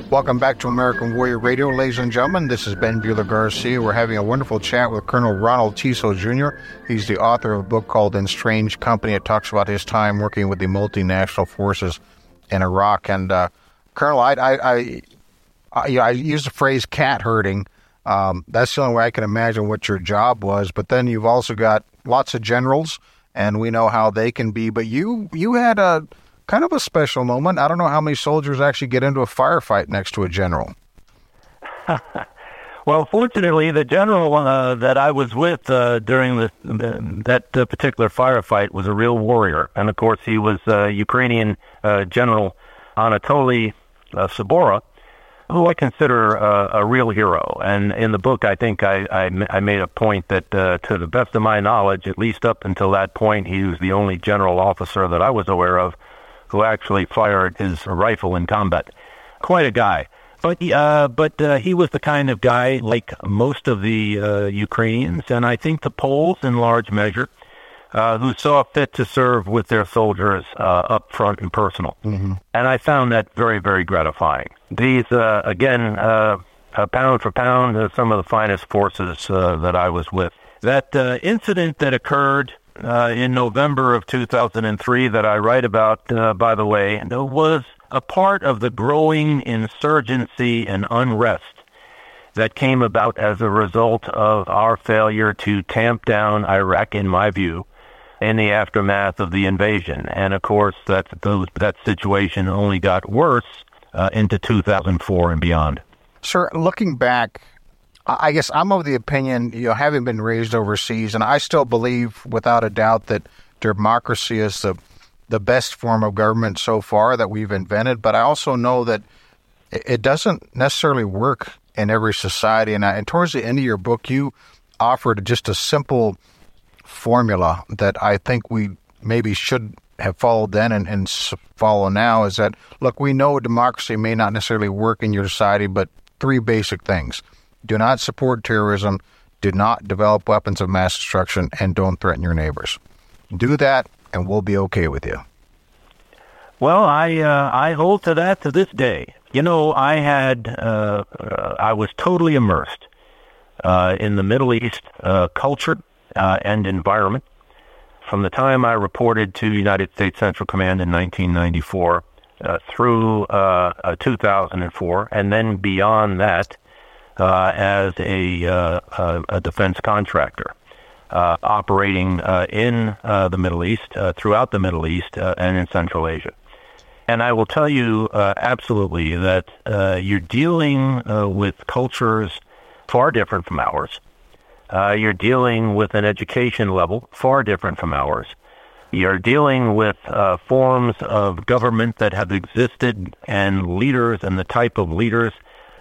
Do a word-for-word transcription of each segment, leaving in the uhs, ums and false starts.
Welcome back to American Warrior Radio, ladies and gentlemen. This is Ben Bueller Garcia. We're having a wonderful chat with Colonel Ronald Tiso Junior He's the author of a book called In Strange Company. It talks about his time working with the multinational forces in Iraq. And uh, Colonel, I, I, I, I, I use the phrase cat herding. Um, that's the only way I can imagine what your job was. But then you've also got lots of generals, and we know how they can be. But you, you had a kind of a special moment. I don't know how many soldiers actually get into a firefight next to a general. Well, fortunately, the general uh, that I was with uh, during the, the, that uh, particular firefight was a real warrior. And, of course, he was uh, Ukrainian uh, General Anatoly uh, Sabora, who I consider uh, a real hero. And in the book, I think I, I, I made a point that, uh, to the best of my knowledge, at least up until that point, he was the only general officer that I was aware of who actually fired his rifle in combat. Quite a guy. But uh, but uh, he was the kind of guy, like most of the uh, Ukrainians, and I think the Poles in large measure, uh, who saw fit to serve with their soldiers uh, up front and personal. Mm-hmm. And I found that very, very gratifying. These, uh, again, uh, uh, pound for pound, uh, some of the finest forces uh, that I was with. That uh, incident that occurred Uh, in November of two thousand three that I write about, uh, by the way, was a part of the growing insurgency and unrest that came about as a result of our failure to tamp down Iraq, in my view, in the aftermath of the invasion. And, of course, that, those, that situation only got worse uh, into two thousand four and beyond. Sir, looking back, I guess I'm of the opinion, you know, having been raised overseas, and I still believe without a doubt that democracy is the the best form of government so far that we've invented. But I also know that it doesn't necessarily work in every society. And, I, and towards the end of your book, you offered just a simple formula that I think we maybe should have followed then and, and follow now, is that, look, we know democracy may not necessarily work in your society, but three basic things. Do not support terrorism, do not develop weapons of mass destruction, and don't threaten your neighbors. Do that, and we'll be okay with you. Well, I uh, I hold to that to this day. You know, I had uh, uh, I was totally immersed uh, in the Middle East uh, culture uh, and environment from the time I reported to United States Central Command in nineteen ninety-four uh, through uh, uh, two thousand four, and then beyond that. Uh, as a, uh, a, a defense contractor, uh, operating uh, in uh, the Middle East, uh, throughout the Middle East, uh, and in Central Asia. And I will tell you uh, absolutely that uh, you're dealing uh, with cultures far different from ours. Uh, you're dealing with an education level far different from ours. You're dealing with uh, forms of government that have existed and leaders and the type of leaders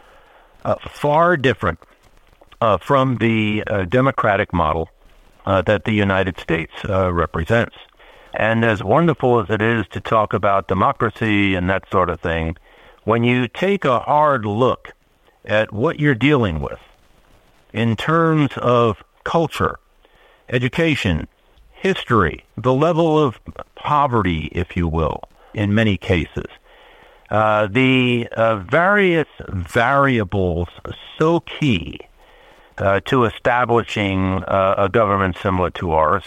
Uh, far different uh, from the uh, democratic model uh, that the United States uh, represents. And as wonderful as it is to talk about democracy and that sort of thing, when you take a hard look at what you're dealing with in terms of culture, education, history, the level of poverty, if you will, in many cases, Uh, the uh, various variables so key uh, to establishing uh, a government similar to ours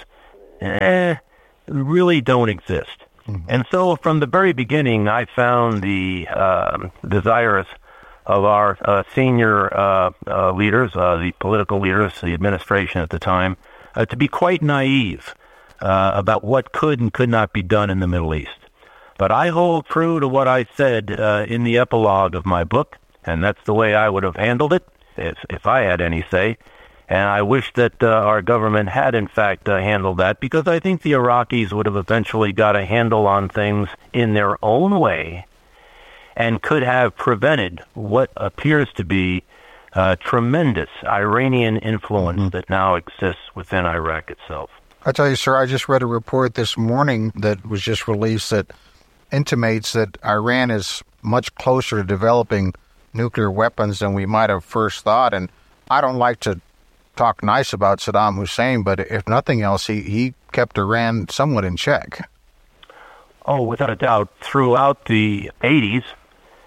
eh, really don't exist. Mm-hmm. And so from the very beginning, I found the uh, desires of our uh, senior uh, uh, leaders, uh, the political leaders, the administration at the time, uh, to be quite naive uh, about what could and could not be done in the Middle East. But I hold true to what I said uh, in the epilogue of my book, and that's the way I would have handled it if, if I had any say. And I wish that uh, our government had, in fact, uh, handled that, because I think the Iraqis would have eventually got a handle on things in their own way and could have prevented what appears to be uh, tremendous Iranian influence mm-hmm. that now exists within Iraq itself. I tell you, sir, I just read a report this morning that was just released that intimates that Iran is much closer to developing nuclear weapons than we might have first thought. And I don't like to talk nice about Saddam Hussein, but if nothing else, he, he kept Iran somewhat in check. Oh, without a doubt. Throughout the eighties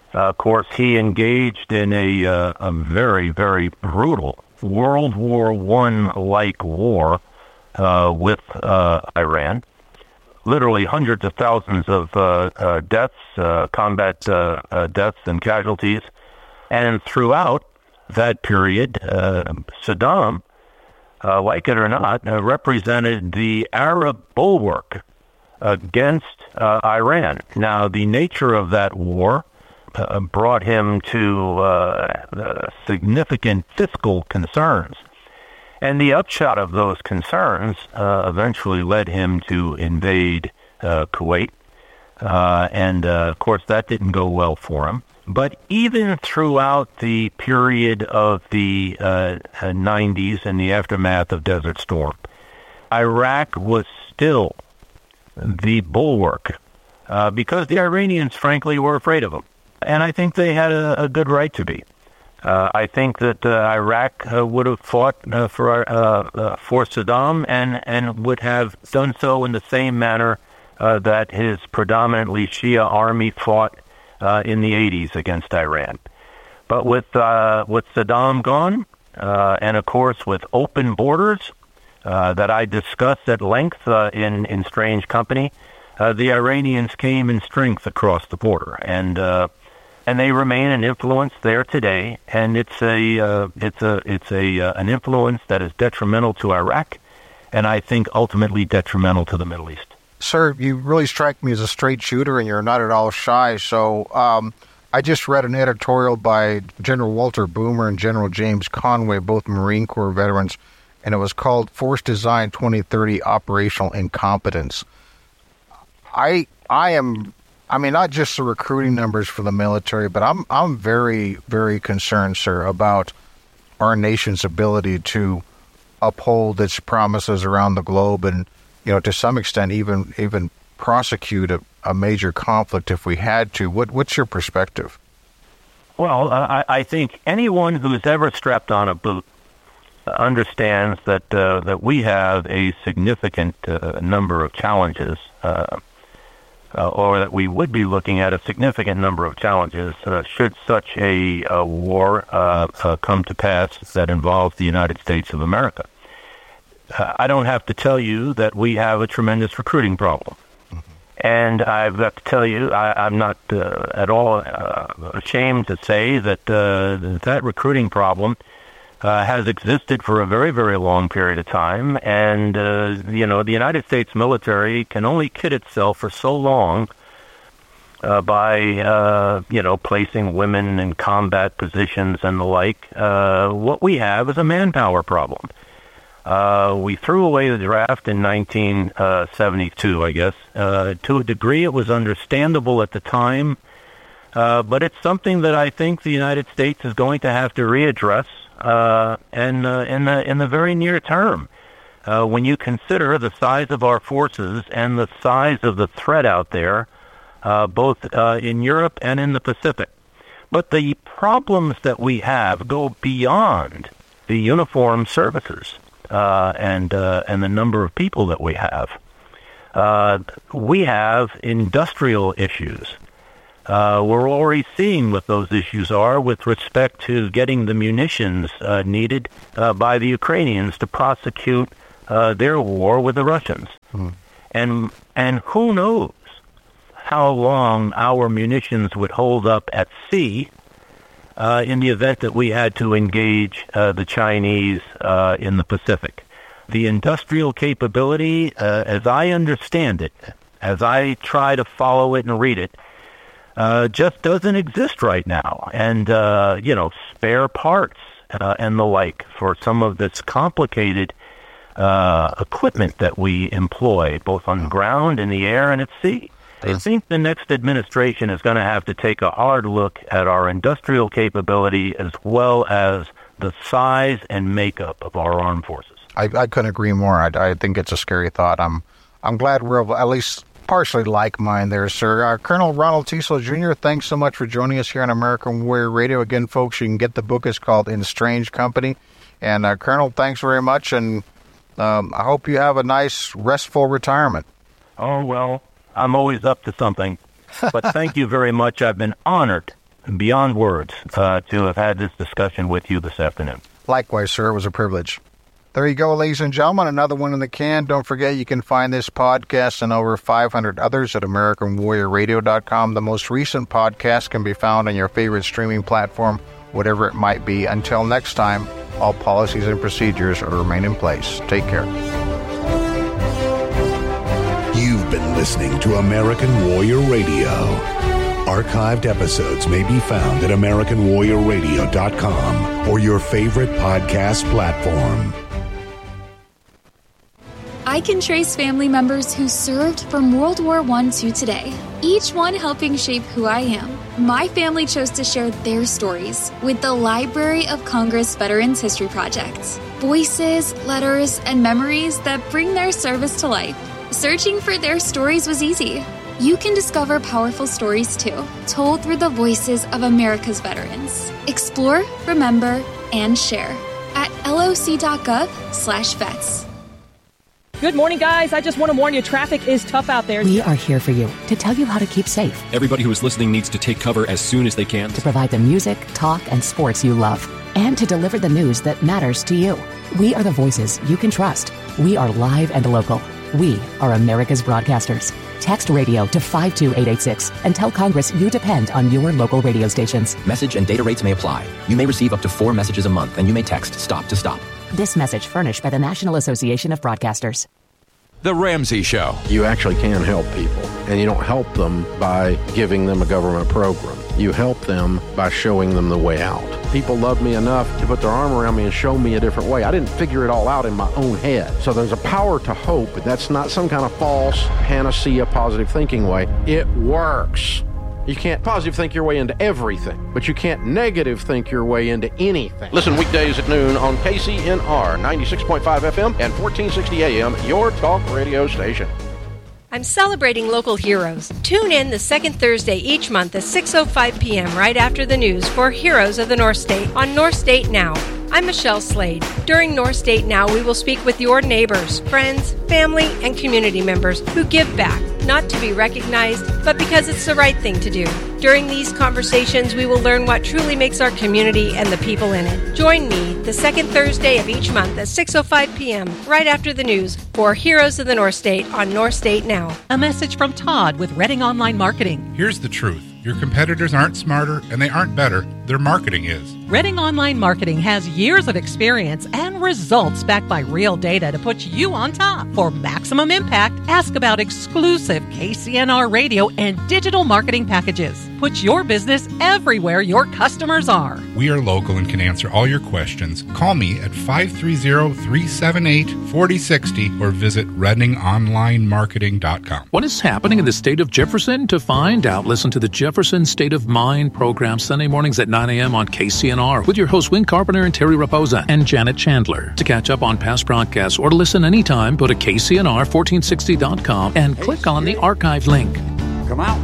Uh, of course, he engaged in a, uh, a very, very brutal World War One-like war uh, with uh, Iran. Literally hundreds of thousands of uh, uh, deaths, uh, combat uh, uh, deaths and casualties. And throughout that period, uh, Saddam, uh, like it or not, uh, represented the Arab bulwark against uh, Iran. Now, the nature of that war uh, brought him to uh, uh, significant fiscal concerns. And the upshot of those concerns uh, eventually led him to invade uh, Kuwait. Uh, and, uh, of course, that didn't go well for him. But even throughout the period of the uh, nineties and the aftermath of Desert Storm, Iraq was still the bulwark uh, because the Iranians, frankly, were afraid of him. And I think they had a, a good right to be. Uh, I think that uh, Iraq uh, would have fought uh, for uh, uh, for Saddam and, and would have done so in the same manner uh, that his predominantly Shia army fought uh, in the eighties against Iran. But with uh, with Saddam gone, uh, and of course with open borders uh, that I discussed at length uh, in in Strange Company, uh, the Iranians came in strength across the border, and uh, and they remain an influence there today. And it's a uh, it's a it's a uh, an influence that is detrimental to Iraq, and I think ultimately detrimental to the Middle East. Sir, you really strike me as a straight shooter, and you're not at all shy. So um, I just read an editorial by General Walter Boomer and General James Conway, both Marine Corps veterans, and it was called Force Design twenty thirty Operational Incompetence. I I am, I mean, not just the recruiting numbers for the military, but I'm I'm very, very concerned, sir, about our nation's ability to uphold its promises around the globe and, you know, to some extent, even even prosecute a, a major conflict if we had to. What what's your perspective? Well, I, I think anyone who's ever strapped on a boot understands that uh, that we have a significant uh, number of challenges, uh, uh, or that we would be looking at a significant number of challenges uh, should such a, a war uh, uh, come to pass that involves the United States of America. I don't have to tell you that we have a tremendous recruiting problem. Mm-hmm. And I've got to tell you, I, I'm not uh, at all uh, ashamed to say that uh, that recruiting problem uh, has existed for a very, very long period of time. And, uh, you know, the United States military can only kid itself for so long uh, by, uh, you know, placing women in combat positions and the like. Uh, what we have is a manpower problem. Uh, we threw away the draft in nineteen seventy-two, I guess. Uh, to a degree, it was understandable at the time, uh, but it's something that I think the United States is going to have to readdress uh, and, uh, in the in the very near term. Uh, when you consider the size of our forces and the size of the threat out there, uh, both uh, in Europe and in the Pacific. But the problems that we have go beyond the uniformed services. Uh, and uh, and the number of people that we have. Uh, we have industrial issues. Uh, we're already seeing what those issues are with respect to getting the munitions uh, needed uh, by the Ukrainians to prosecute uh, their war with the Russians. Hmm. And and who knows how long our munitions would hold up at sea Uh, in the event that we had to engage uh, the Chinese uh, in the Pacific. The industrial capability, uh, as I understand it, as I try to follow it and read it, uh, just doesn't exist right now. And, uh, you know, spare parts uh, and the like for some of this complicated uh, equipment that we employ, both on the ground, in the air, and at sea. I think the next administration is going to have to take a hard look at our industrial capability as well as the size and makeup of our armed forces. I, I couldn't agree more. I, I think it's a scary thought. I'm I'm glad we're at least partially like mine there, sir. Uh, Colonel Ronald Teasel Junior, thanks so much for joining us here on American Warrior Radio. Again, folks, you can get the book. It's called In Strange Company. And, uh, Colonel, thanks very much, and um, I hope you have a nice, restful retirement. Oh, well, I'm always up to something. But thank you very much. I've been honored beyond words uh, to have had this discussion with you this afternoon. Likewise, sir. It was a privilege. There you go, ladies and gentlemen. Another one in the can. Don't forget you can find this podcast and over five hundred others at American Warrior Radio dot com. The most recent podcast can be found on your favorite streaming platform, whatever it might be. Until next time, all policies and procedures are remain in place. Take care. You've been listening to American Warrior Radio. Archived episodes may be found at American Warrior Radio dot com or your favorite podcast platform. I can trace family members who served from World War One to today, each one helping shape who I am. My family chose to share their stories with the Library of Congress Veterans History Project. Voices, letters, and memories that bring their service to life. Searching for their stories was easy. You can discover powerful stories too, told through the voices of America's veterans. Explore, remember, and share at loc.gov slash vets. Good morning, guys. I just want to warn you, traffic is tough out there. We are here for you to tell you how to keep safe. Everybody who is listening needs to take cover as soon as they can. To provide the music, talk, and sports you love. And to deliver the news that matters to you. We are the voices you can trust. We are live and local. We are America's broadcasters. Text radio to five two eight eight six and tell Congress you depend on your local radio stations. Message and data rates may apply. You may receive up to four messages a month, and you may text STOP to STOP. This message furnished by the National Association of Broadcasters. The Ramsey Show. You actually can help people, and you don't help them by giving them a government program. You help them by showing them the way out. People love me enough to put their arm around me and show me a different way. I didn't figure it all out in my own head. So there's a power to hope, but that's not some kind of false panacea positive thinking way. It works. You can't positive think your way into everything, but you can't negative think your way into anything. Listen weekdays at noon on K C N R ninety-six point five F M and fourteen sixty A M, your talk radio station. I'm celebrating local heroes. Tune in the second Thursday each month at six oh five p.m. right after the news for Heroes of the North State on North State Now. I'm Michelle Slade. During North State Now, we will speak with your neighbors, friends, family, and community members who give back, not to be recognized, but because it's the right thing to do. During these conversations, we will learn what truly makes our community and the people in it. Join me the second Thursday of each month at six oh five p.m. right after the news for Heroes of the North State on North State Now. A message from Todd with Redding Online Marketing. Here's the truth. Your competitors aren't smarter and they aren't better. Their marketing is. Redding Online Marketing has years of experience and results backed by real data to put you on top. For maximum impact, ask about exclusive K C N R radio and digital marketing packages. Put your business everywhere your customers are. We are local and can answer all your questions. Call me at five three zero, three seven eight, four zero six zero or visit redding online marketing dot com. What is happening in the state of Jefferson? To find out, listen to the Jefferson State of Mind program Sunday mornings at nine a.m. on K C N R with your hosts Win Carpenter and Terry Raposa and Janet Chandler. To catch up on past broadcasts or to listen anytime, go to K C N R fourteen sixty dot com and click on the archive link. Come out.